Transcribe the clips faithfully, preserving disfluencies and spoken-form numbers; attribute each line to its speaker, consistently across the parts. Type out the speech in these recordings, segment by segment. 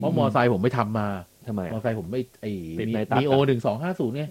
Speaker 1: เพราะมอไซค์ผมไม่ทำมา
Speaker 2: ทำไม
Speaker 1: มอไซค์ผมไม่ไอ้
Speaker 2: มี
Speaker 1: โอหนึ่งสองห้าศูนย์ไง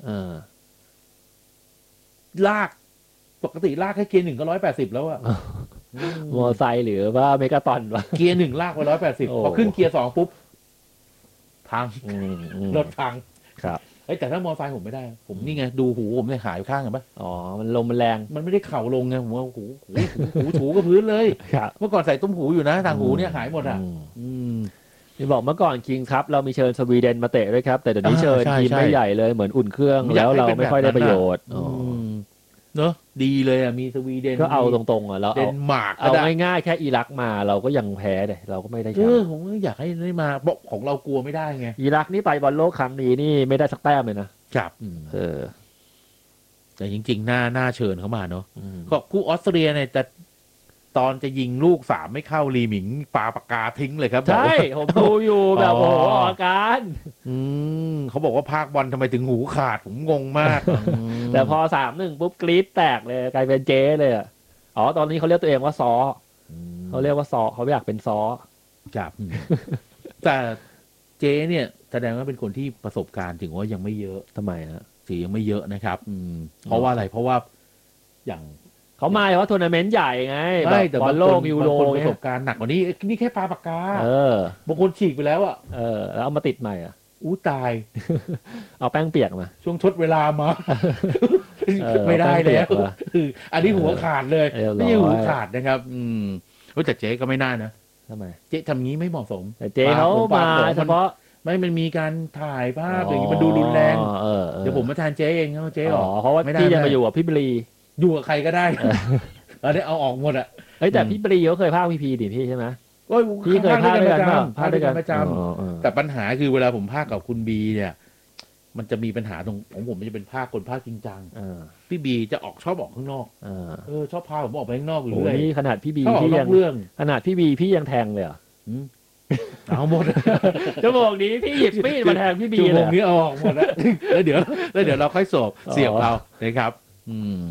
Speaker 1: ลากปกติลากแค่เกียร์หนึ่งก็ร้อยแปดสิบแล้วอะ
Speaker 2: มอไซค์หรือว่าเมกาตอนวะ
Speaker 1: เกียร์หนึ่งลากไปร้อยแปดสิบพอขึ้นเกียร์สองปุ๊บพังรถพัง
Speaker 2: ครับ
Speaker 1: เอ้แต่ถ้ามอไซค์ผมไม่ได้ผมนี่ไงดูหูผมเนี่ยหายข้างกันปะ
Speaker 2: อ๋อมันลมมันแรง
Speaker 1: มันไม่ได้เข่าลงไงผมว่าหูหูหูถูกับพื้นเลยเมื่อก่อนใส่ต้มหูอยู่นะทางหูเนี่ยหายหมดอ่ะ
Speaker 2: นี่บอกเมื่อก่อนคิงครับเรามีเชิญสวีเดนมาเตะด้วยครับแต่เดี๋ยวนี้เชิญทีมไม่ใหญ่เลยเหมือนอุ่นเครื่องแล้วเราไม่ค่อยได้ประโยชน์
Speaker 1: เนอะดีเลยอ่ะมีสวีเดน
Speaker 2: ก็เอาตรงๆอ่ะเรา
Speaker 1: เดนมาร์ก
Speaker 2: เอาง่ายๆแค่อิรักมาเราก็ยังแพ้เลยเราก็ไม่ได้แชมป์
Speaker 1: ผมอยากให้ได้มาบอกของเรากลัวไม่ได้ไง
Speaker 2: อิรักนี่ไปบอลโลกครั้งนี้นี่ไม่ได้สักแต้มเลยนะครับเออ
Speaker 1: แต่จริงๆหน้าหน้าเชิญเข้ามาเนาะก็คู่ออสเตรเลียเนี่ยจะตอนจะยิงลูกสามไม่เข้าลีหมิงปาปากกาทิ้งเลยครับ
Speaker 2: ใช่ผมดูอยู่แบบโอ้โหอาการ
Speaker 1: อืมเขาบอกว่าภาคบอลทำไมถึงหูขาดผมงงมาก
Speaker 2: แต่พอสามหนึ่งปุ๊บกรี๊ดแตกเลยกลายเป็นเจ๊เลยอ่ะอ๋อตอนนี้เขาเรียกตัวเองว่าซอเขาเรียกว่าซอเขาอยากเป็นซอ
Speaker 1: ครับแต่เจ๊เนี่ยแสดงว่าเป็นคนที่ประสบการณ์ถึงว่ายังไม่เยอะ
Speaker 2: ทำไมฮะ
Speaker 1: ถือยังไม่เยอะนะครับอืมเพราะว่าอะไรเพราะว่าอย่าง
Speaker 2: เขามาเพราะทัวร์นาเมนต์ใหญ่ไง
Speaker 1: ไม่แต่
Speaker 2: บอลโลกยูโร
Speaker 1: ประสบการณ์หนักกว่านี้นี่แค่ปาปากกา
Speaker 2: เอ
Speaker 1: อบางคนฉีกไปแล้วอ่ะ
Speaker 2: เออแล้วเอามาติดใหม่อ่ะ
Speaker 1: อู้ตาย
Speaker 2: เอาแป้งเปียกมา
Speaker 1: ช่วงทดเวลามาไม่ได้แล้วคืออันนี้หัวขาดเลยไม่ใช่หัวขาดนะครับอืมแต่เจ๊ก็ไม่น่านะ
Speaker 2: ทำไม
Speaker 1: เจ๊ทำงี้ไม่เหมาะสม
Speaker 2: แต่เจ๊เขามาเฉพาะ
Speaker 1: ไม่มันมีการถ่ายภาพอย่างนี้มันดูรุนแรงเดี๋ยวผมมาแทนเจ๊เองเจ๊
Speaker 2: อ๋อเพราะว่าพี่จะมาอยู่กับพี่บรี
Speaker 1: อยู่กับใครก็ได้เราได้เอาออกหมดอ่ะ
Speaker 2: เฮ้ยแต่พี่บรีเขาเคยพากย์พีพีดิพี่ใช่ไหม
Speaker 1: พี่เคยพากย์ด้วยกันพากย์ด้วยกันประจำแต่ปัญหาคือเวลาผมพากย์กับคุณบีเนี่ยมันจะมีปัญหาตรงของผมมันจะเป็นภาคคนภาคจริงจังพี่บีจะออกชอบออกข้างนอกเออชอบพาผมออกไปข้างนอกอยู่เลย
Speaker 2: นี่ขนาดพี่บี
Speaker 1: พี่ยังเรื่อง
Speaker 2: ขนาดพี่บีพี่ยังแทงเลยอ่ะ
Speaker 1: เอาหมด
Speaker 2: จะบอกนี้พี่หยิบมีดมาแทงพี่บีเลย
Speaker 1: จุ่มนี้เอาออกหมดแล้วแล้วเดี๋ยวแล้วเดี๋ยวเราค่อยสอบเสียบเรานะครับอืม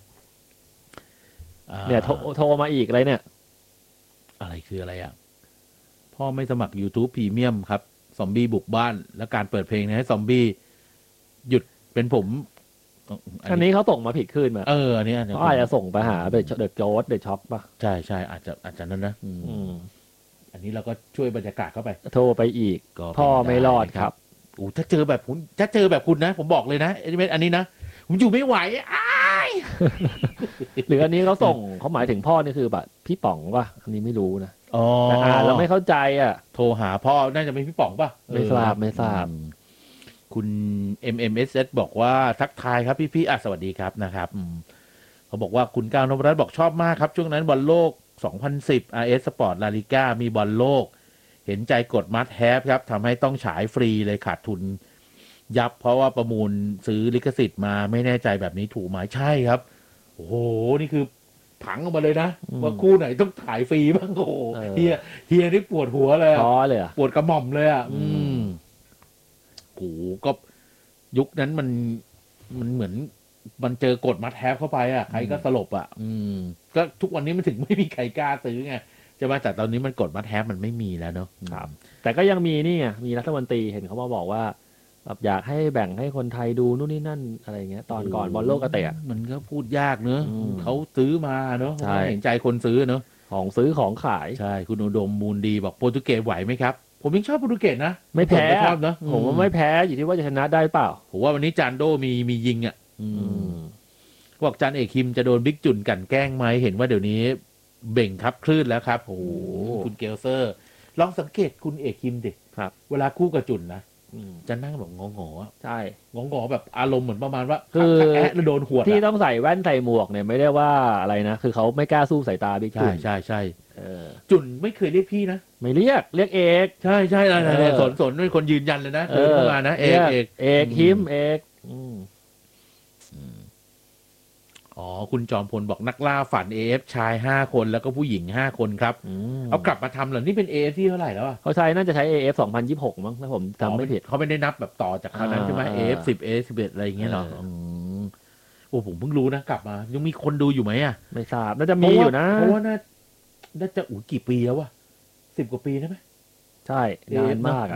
Speaker 2: เนี่ยโทรมาอีกอะไรเนี่ย
Speaker 1: อะไรคืออะไรอ่ะพ่อไม่สมัคร YouTube พรีเมียมครับซอมบี้บุกบ้านแล้วการเปิดเพลงให้ซอมบี้หยุดเป็นผม
Speaker 2: อันนี้เขาส่งมาผิดขึ้นมา
Speaker 1: เอออันนี้
Speaker 2: เขาอาจจะส่งไปหาเดอะโจ๊ดเดอะช็อคป่ะ
Speaker 1: ใช่ใช่อาจจะอาจจะนั่นนะอันนี้เราก็ช่วยบรรยากาศเข้าไป
Speaker 2: โทรไปอีกพ่อไม่รอดครับ
Speaker 1: โอ้ถ้าเจอแบบคุณถ้าเจอแบบคุณนะผมบอกเลยนะอันนี้นะผมอยู่ไม่ไหวอ้าย
Speaker 2: หรืออันนี้เขาส่งเขาหมายถึงพ่อนี่คือแบบพี่ป๋องป่ะอันนี้ไม่รู้นะ
Speaker 1: อ๋อ
Speaker 2: แต่อ่านเราไม่เข้าใจอ่ะ
Speaker 1: โทรหาพ่อน่าจะเป็นพี่ป๋องป่ะ
Speaker 2: ไม่ทราบไม่ทราบ
Speaker 1: คุณ เอ็ม เอ็ม เอส เอส บอกว่าทักทายครับพี่ๆอ่ะสวัสดีครับนะครับเขาบอกว่าคุณก้าวนพรัตน์บอกชอบมากครับช่วงนั้นบอลโลกสองพันสิบ อาร์ เอส Sport La Liga มีบอลโลกเห็นใจกดมัดแฮปครับทำให้ต้องฉายฟรีเลยขาดทุนยับเพราะว่าประมูลซื้อลิขสิทธิ์มาไม่แน่ใจแบบนี้ถูกไหมใช่ครับโอ้โหนี่คือผังออกมาเลยนะว่าคู่ไหนต้องถ่ายฟรีบ้างโอ้โหเฮียเฮียนี่ปวดหัวเลย
Speaker 2: ท้อเลย
Speaker 1: ปวดกระหม่อมเลยอ่ะอืมโอ้ก็ยุคนั้นมันมันเหมือนมันเจอกดมัดแฮปเข้าไปอ่ะใครก็สลบอ่ะอืมก็ทุกวันนี้มันถึงไม่มีใครกล้าซื้อไงใช่ไหมแต่ตอนนี้มันกดมัดแฮปมันไม่มีแล้วเนาะ
Speaker 2: ครับแต่ก็ยังมีนี่ไงมีรัฐมนตรีเห็นเขามาบอกว่าแบบอยากให้แบ่งให้คนไทยดูนู่นนี่นั่นอะไรเงี้ยตอนก่อนบอลโลกเตะ
Speaker 1: มันก็พูดยากเนอะเขาซื้อมาเนอะเห็นใจคนซื้อเนอะ
Speaker 2: ของซื้อของขาย
Speaker 1: ใช่คุณอุดมมูลดีบอกโปรตุเกสไหวไหมครับผมยังชอบโปรตุเกสนะ
Speaker 2: ไม่แพ้
Speaker 1: ชอบนะ
Speaker 2: ผมว่าไม่แพ้อยู่ที่ว่าจะชนะได้เปล่า
Speaker 1: ผมว่าวันนี้จานโดมีมียิงอ่ะบอกจานเอกคิมจะโดนบิ๊กจุนกันแกล้งไหมเห็นว่าเดี๋ยวนี้เบ่งทับคลื่นแล้วครับโอ้คุณเกลเซอร์ลองสังเกตคุณเอกคิมดิ
Speaker 2: ครับ
Speaker 1: เวลาคู่กับจุนนะจะนั่งแบบงงๆอ่ะ
Speaker 2: ใช่
Speaker 1: งงๆแบบอารมณ์เหมือนประมาณว่าคือแอะแล้วโดนหวด
Speaker 2: ที่ต้องใส่แว่นใส่หมวกเนี่ยไม่ได้ว่าอะไรนะคือเขาไม่กล้าสู้สายตาบิ๊กจุน
Speaker 1: ใช่ใช่จุนไม่เคยเรียกพี่นะ
Speaker 2: ไม่เรียกเรียกเอก
Speaker 1: ใช่ใช่อะไรสนสนเป็นคนยืนยันเลยนะเดินเข้ามานะเอกเอก
Speaker 2: เอกคิมเอก
Speaker 1: อ๋อคุณจอมพลบอกนักล่าฝัน เอ เอฟ ชายห้าคนแล้วก็ผู้หญิงห้าคนครับเอากลับมาทำเหรอนี่เป็น เอ เอฟ ที่เท่าไหร่แล้วอ่ะ
Speaker 2: เขาใช้น่าจะใช้ เอ เอฟ สองพันยี่สิบหกมั้งถ้าผมจำไม่ผิด
Speaker 1: เขาไม่ได้นับแบบต่อจากคราวนั้นใช่ไหม เอ เอฟ สิบ เอ เอฟ สิบเอ็ดอะไรอย่างเงี้ยเหรอโอ้ผมเพิ่งรู้นะกลับมายังมีคนดูอยู่ไหมอ่ะ
Speaker 2: ไม่ทราบน่าจะมีอยู่นะ
Speaker 1: เพราะว่าน่าน่าจะอู้กี่ปีแล้ววะสิบกว่าปีได้ไหม
Speaker 2: ใช่นานมากอ่ะ